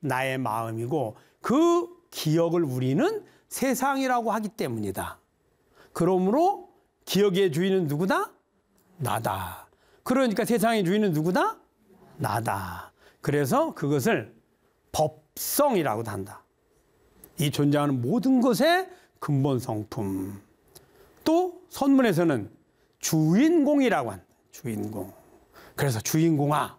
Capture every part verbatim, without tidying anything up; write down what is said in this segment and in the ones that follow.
나의 마음이고 그 기억을 우리는 세상이라고 하기 때문이다. 그러므로 기억의 주인은 누구다? 나다. 그러니까 세상의 주인은 누구다? 나다. 그래서 그것을 법성이라고도 한다. 이 존재하는 모든 것의 근본 성품. 또 선문에서는 주인공이라고 한다. 주인공. 그래서 주인공아,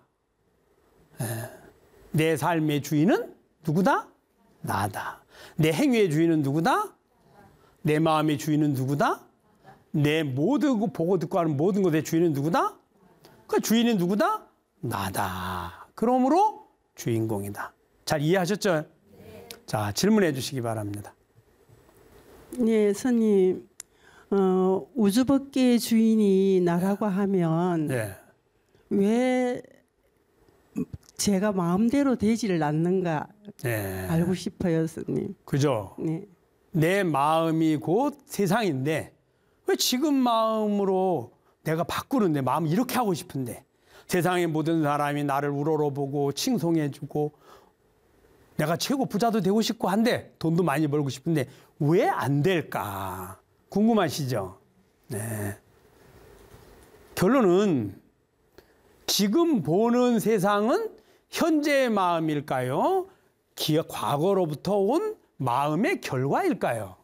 내 삶의 주인은 누구다? 나다. 내 행위의 주인은 누구다? 내 마음의 주인은 누구다? 내 모든 보고 듣고 하는 모든 것의 주인은 누구다? 그 주인은 누구다? 나다. 그러므로 주인공이다. 잘 이해하셨죠? 네. 자, 질문해 주시기 바랍니다. 네, 스님. 어, 우주법계의 주인이 나라고 하면 네. 왜 제가 마음대로 되지를 않는가 네. 알고 싶어요, 스님. 그죠? 네. 내 마음이 곧 세상인데 왜 지금 마음으로 내가 바꾸는데 마음 이렇게 하고 싶은데 세상의 모든 사람이 나를 우러러보고 칭송해주고 내가 최고 부자도 되고 싶고 한데 돈도 많이 벌고 싶은데 왜 안 될까? 궁금하시죠? 네. 결론은 지금 보는 세상은 현재의 마음일까요? 기억, 과거로부터 온 마음의 결과일까요?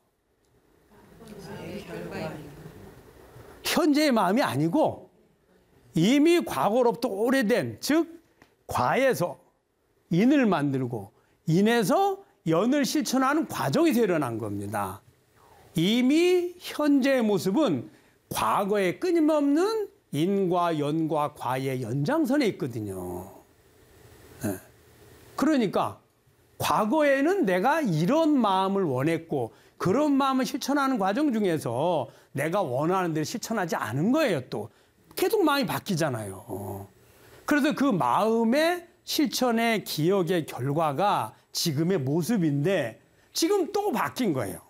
현재의 마음이 아니고 이미 과거로부터 오래된, 즉 과에서 인을 만들고 인에서 연을 실천하는 과정에서 일어난 겁니다. 이미 현재의 모습은 과거에 끊임없는 인과 연과 과의 연장선에 있거든요. 네. 그러니까 과거에는 내가 이런 마음을 원했고 그런 마음을 실천하는 과정 중에서 내가 원하는 대로 실천하지 않은 거예요. 또 계속 마음이 바뀌잖아요. 그래서 그 마음의 실천의 기억의 결과가 지금의 모습인데 지금 또 바뀐 거예요.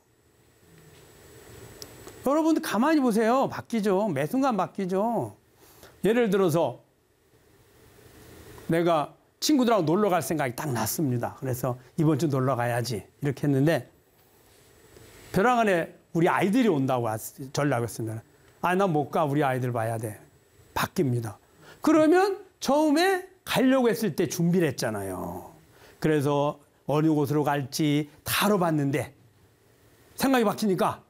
여러분들 가만히 보세요. 바뀌죠. 매 순간 바뀌죠. 예를 들어서 내가 친구들하고 놀러 갈 생각이 딱 났습니다. 그래서 이번 주 놀러 가야지 이렇게 했는데 벼랑간에 우리 아이들이 온다고 전화가 왔습니다. 아, 나 못 가. 우리 아이들 봐야 돼. 바뀝니다. 그러면 처음에 가려고 했을 때 준비를 했잖아요. 그래서 어느 곳으로 갈지 다 알아봤는데 생각이 바뀌니까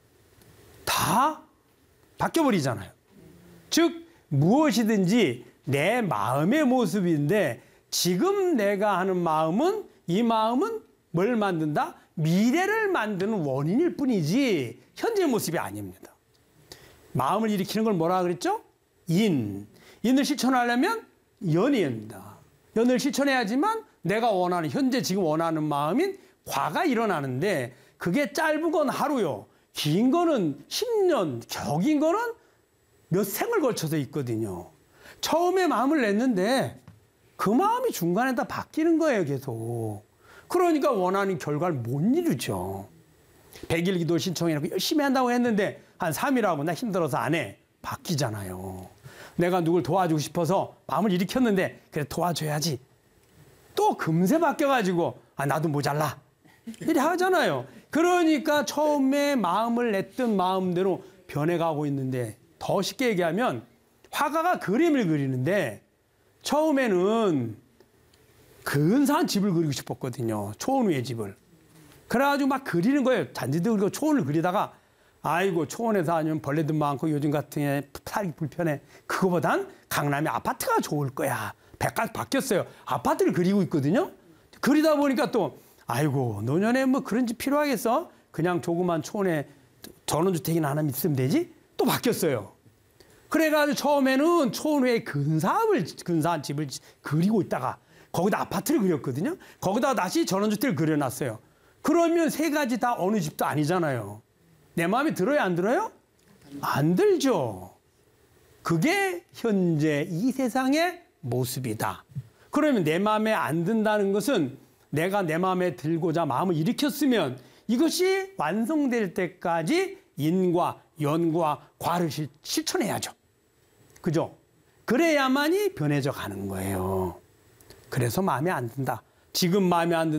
다 바뀌어버리잖아요. 즉 무엇이든지 내 마음의 모습인데 지금 내가 하는 마음은 이 마음은 뭘 만든다? 미래를 만드는 원인일 뿐이지 현재의 모습이 아닙니다. 마음을 일으키는 걸 뭐라 그랬죠? 인. 인을 실천하려면 연이입니다. 연을 실천해야지만 내가 원하는 현재 지금 원하는 마음인 과가 일어나는데 그게 짧은 건 하루요. 긴 거는 십 년, 격인 거는 몇 생을 걸쳐서 있거든요. 처음에 마음을 냈는데 그 마음이 중간에 다 바뀌는 거예요, 계속. 그러니까 원하는 결과를 못 이루죠. 백일 기도 신청해놓고 열심히 한다고 했는데 한 삼 일 하고 나 힘들어서 안 해. 바뀌잖아요. 내가 누굴 도와주고 싶어서 마음을 일으켰는데 그래 도와줘야지. 또 금세 바뀌어가지고 아 나도 모자라. 이렇게 하잖아요. 그러니까 처음에 마음을 냈던 마음대로 변해가고 있는데 더 쉽게 얘기하면 화가가 그림을 그리는데 처음에는 근사한 집을 그리고 싶었거든요. 초원 위의 집을. 그래가지고 막 그리는 거예요. 잔디도 그리고 초원을 그리다가 아이고 초원에서 아니면 벌레도 많고 요즘 같은 게 살기 불편해. 그거보단 강남에 아파트가 좋을 거야. 백까지 바뀌었어요. 아파트를 그리고 있거든요. 그리다 보니까 또 아이고 노년에 뭐 그런 집 필요하겠어? 그냥 조그만 초원에 전원주택이나 하나 있으면 되지? 또 바뀌었어요. 그래가지고 처음에는 초원에 근사함을 근사한 집을 그리고 있다가 거기다 아파트를 그렸거든요. 거기다 다시 전원주택을 그려놨어요. 그러면 세 가지 다 어느 집도 아니잖아요. 내 마음에 들어요, 안 들어요? 안 들죠. 그게 현재 이 세상의 모습이다. 그러면 내 마음에 안 든다는 것은 내가 내 마음에 들고자 마음을 일으켰으면 이것이 완성될 때까지 인과 연과 과를 실, 실천해야죠. 그죠? 그래야만이 변해져 가는 거예요. 그래서 마음에 안 든다. 지금 마음에 안